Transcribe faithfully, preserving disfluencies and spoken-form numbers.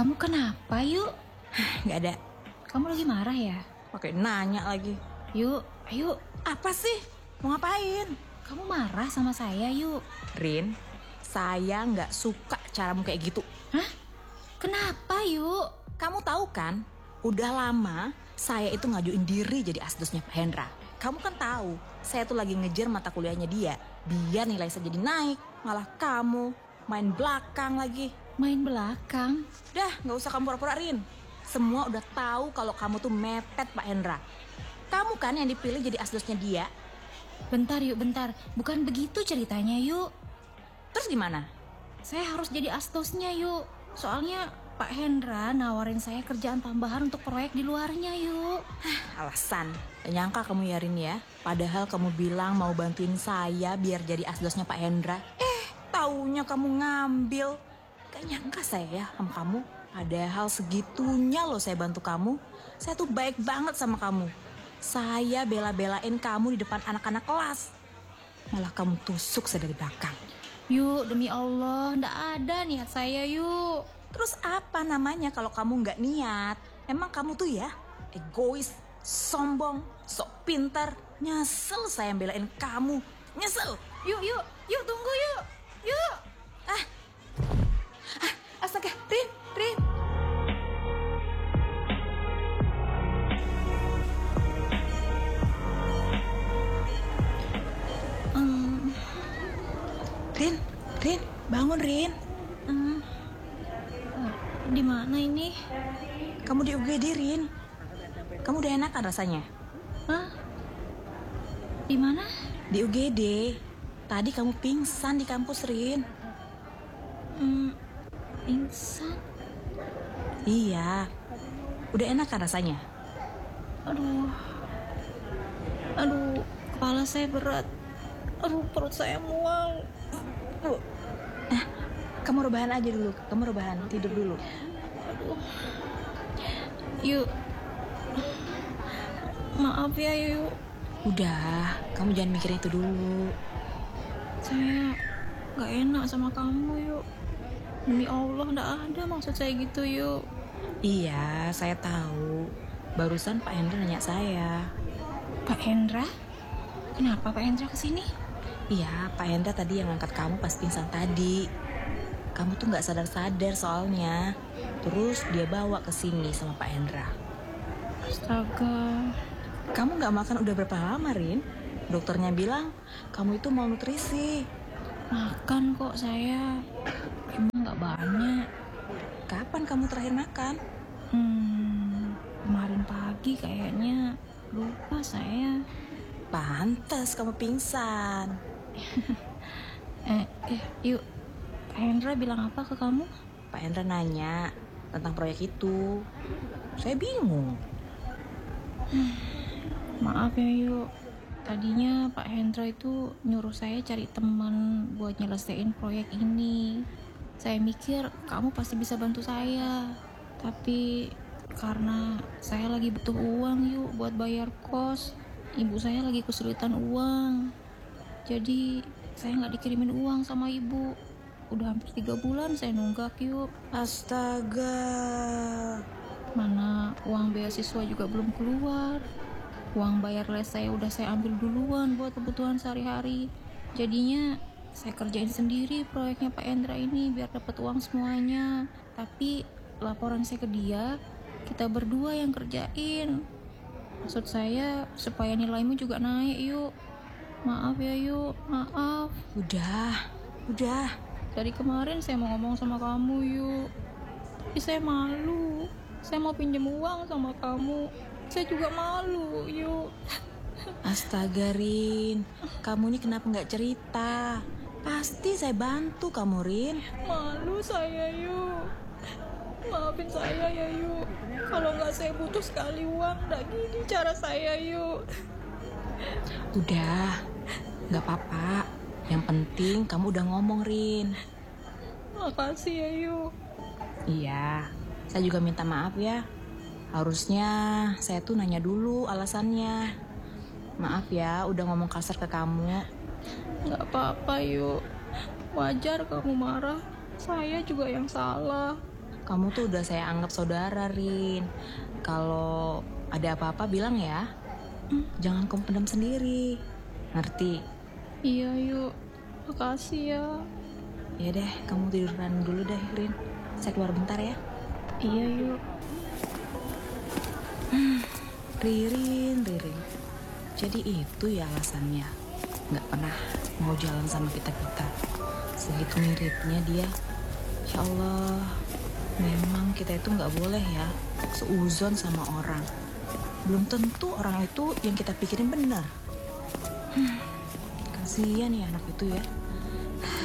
Kamu kenapa, Yuk? Gak ada. Kamu lagi marah ya? Pakai nanya lagi. Yuk, ayo. Apa sih? Mau ngapain? Kamu marah sama saya, Yuk? Rin, saya gak suka caramu kayak gitu. Hah? Kenapa, Yuk? Kamu tahu kan, udah lama saya itu ngajuin diri jadi asdosnya Pak Hendra. Kamu kan tahu, saya tuh lagi ngejar mata kuliahnya dia, biar nilai saya jadi naik. Malah kamu main belakang lagi. Main belakang? Dah, gak usah kamu pura-pura, Rin. Semua udah tahu kalau kamu tuh mepet Pak Hendra. Kamu kan yang dipilih jadi asdosnya dia. Bentar, Yuk, bentar. Bukan begitu ceritanya, Yuk. Terus gimana? Saya harus jadi asdosnya, Yuk. Soalnya Pak Hendra nawarin saya kerjaan tambahan untuk proyek di luarnya, Yuk. Hah, alasan. Gak nyangka kamu ya, Rin ya. Padahal kamu bilang mau bantuin saya biar jadi asdosnya Pak Hendra. Eh, taunya kamu ngambil. Gak nyangka saya ya sama kamu. Padahal segitunya loh saya bantu kamu. Saya tuh baik banget sama kamu. Saya bela-belain kamu di depan anak-anak kelas. Malah kamu tusuk saya dari belakang. Yuk, demi Allah, ndak ada niat saya, Yuk. Terus apa namanya kalau kamu nggak niat? Emang kamu tuh ya egois, sombong, sok pintar. Nyesel saya belain kamu. Nyesel. Yuk, yuk, yuk, tunggu yuk. Yuk. Ah, ah, astaga, Rin, Rin. Um, Rin, Rin, bangun Rin. um, di mana ini? Kamu di U G D, Rin. Kamu udah enakan rasanya? Hah? Di mana? Di U G D. Tadi kamu pingsan di kampus, Rin. Hmm, pingsan? Iya. Udah enakan rasanya? Aduh. Aduh, kepala saya berat. Aduh, perut saya mual. Aduh. Eh, kamu rebahan aja dulu. Kamu rebahan, tidur dulu. Aduh. Yuk. Maaf ya, Yuk. Udah, kamu jangan mikirin itu dulu. Saya gak enak sama kamu, Yuk. Demi Allah, gak ada maksud saya gitu, Yuk. Iya, saya tahu. Barusan Pak Hendra nanya saya. Pak Hendra? Kenapa Pak Hendra kesini? Iya, Pak Hendra tadi yang ngangkat kamu pas pingsan tadi. Kamu tuh gak sadar-sadar soalnya. Terus dia bawa ke sini sama Pak Hendra. Astaga. Kamu gak makan udah berapa lama, Rin? Dokternya bilang kamu itu malnutrisi. Makan kok saya. Emang gak banyak. Kapan kamu terakhir makan? Hmm, kemarin pagi kayaknya. Lupa saya. Pantes kamu pingsan. eh, eh, yuk. Pak Hendra bilang apa ke kamu? Pak Hendra nanya tentang proyek itu. Saya bingung. Maaf ya, Yuk. Tadinya Pak Hendra itu nyuruh saya cari teman buat nyelesain proyek ini. Saya mikir kamu pasti bisa bantu saya. Tapi karena saya lagi butuh uang, Yuk, buat bayar kos. Ibu saya lagi kesulitan uang. Jadi saya nggak dikirimin uang sama ibu. Udah hampir tiga bulan saya nunggak, Yuk. Astaga. Mana uang beasiswa juga belum keluar. Uang bayar les saya udah saya ambil duluan buat kebutuhan sehari-hari. Jadinya saya kerjain sendiri proyeknya Pak Hendra ini biar dapat uang semuanya. Tapi laporan saya ke dia, kita berdua yang kerjain. Maksud saya supaya nilaimu juga naik, Yuk. Maaf ya, Yuk. Maaf. Udah, udah. Dari kemarin saya mau ngomong sama kamu, Yuk. Tapi saya malu. Saya mau pinjam uang sama kamu. Saya juga malu, Yuk. Astaga, Rin. Kamu ini kenapa gak cerita? Pasti saya bantu kamu, Rin. Malu saya, Yuk. Maafin saya ya, Yuk. Kalau gak saya butuh sekali uang, gak gini cara saya, Yuk. Udah, gak apa-apa. Yang penting kamu udah ngomong, Rin. Makasih ya, Yuk. Iya, saya juga minta maaf ya. Harusnya saya tuh nanya dulu alasannya. Maaf ya udah ngomong kasar ke kamu. Gak apa-apa, Yuk. Wajar kamu marah. Saya juga yang salah. Kamu tuh udah saya anggap saudara, Rin. Kalau ada apa-apa bilang ya. Hmm, jangan kamu pendam sendiri. Ngerti? Iya yuk, makasih ya. Ya deh, kamu tiduran dulu deh, Rin. Saya keluar bentar ya. Iya yuk. Hmm, Ririn, Ririn. Jadi itu ya alasannya. Nggak pernah mau jalan sama kita-kita. Segitu miripnya dia. Ya Allah, memang kita itu nggak boleh ya seuzon sama orang. Belum tentu orang itu yang kita pikirin benar. Hmm, kasihan ya anak itu ya.